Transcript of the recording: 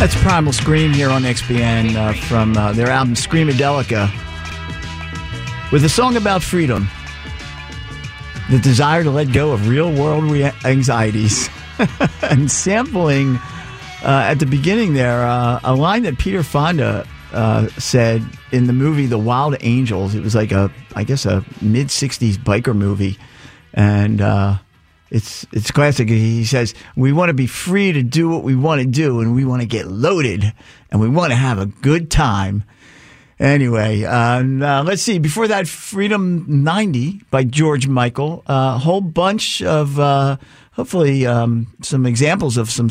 That's Primal Scream here on XPN from their album Screamadelica, with a song about freedom, the desire to let go of real-world anxieties, and sampling at the beginning there a line that Peter Fonda said in the movie The Wild Angels. It was like I guess a mid-'60s biker movie, and it's classic. He says, we want to be free to do what we want to do, and we want to get loaded, and we want to have a good time. Anyway, let's see. Before that, Freedom 90 by George Michael. A whole bunch of, hopefully, some examples of some